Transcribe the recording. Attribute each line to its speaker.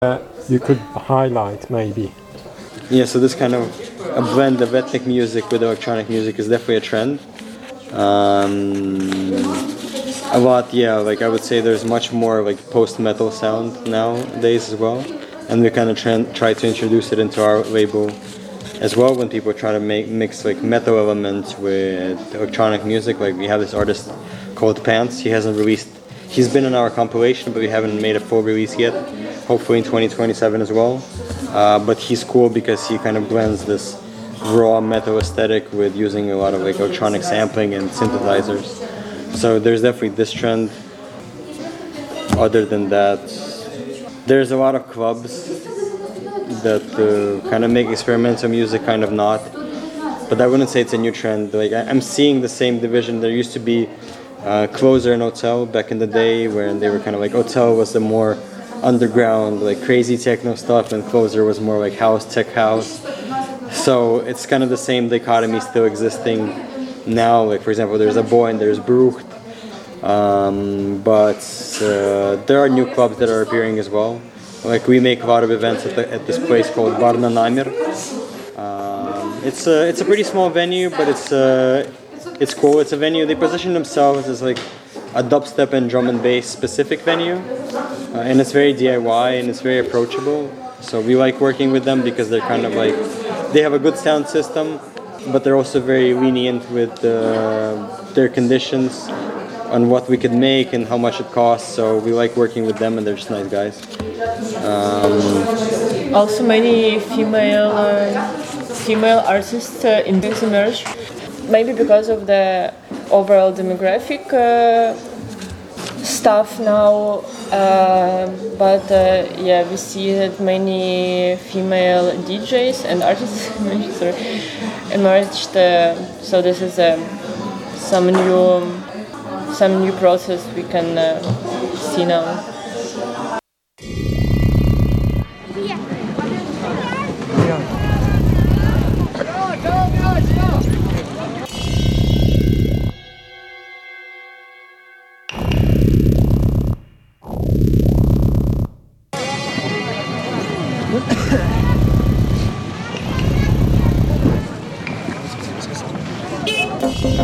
Speaker 1: You could highlight maybe.
Speaker 2: Yeah, so this kind of a blend of ethnic music with electronic music is definitely a trend. A lot, yeah, like I would say there's much more like post-metal sound nowadays as well. And we kind of try to introduce it into our label as well when people try to mix like metal elements with electronic music. Like we have this artist called Pants. He's been in our compilation, but we haven't made a full release yet. Hopefully in 2027 as well. But he's cool because he kind of blends this raw metal aesthetic with using a lot of like electronic sampling and synthesizers. So there's definitely this trend. Other than that, there's a lot of clubs that kind of make experimental music, kind of not. But I wouldn't say it's a new trend. Like I'm seeing the same division. There used to be Closer and Hotel back in the day, where they were kind of like Hotel was the more underground, like crazy techno stuff, and Closer was more like house, tech house. So it's kind of the same dichotomy still existing now. Like for example, there's a boy and there's Brucht, but there are new clubs that are appearing as well. Like we make a lot of events at this place called Varna Namir. It's a pretty small venue, but it's cool. It's a venue. They position themselves as like a dubstep and drum and bass specific venue, and it's very DIY and it's very approachable. So we like working with them because they're kind of like they have a good sound system, but they're also very lenient with their conditions on what we could make and how much it costs. So we like working with them, and they're just nice guys.
Speaker 3: Also, many female artists in this emerge. Maybe because of the overall demographic stuff now, but yeah, we see that many female DJs and artists emerged. So this is some new process we can see now.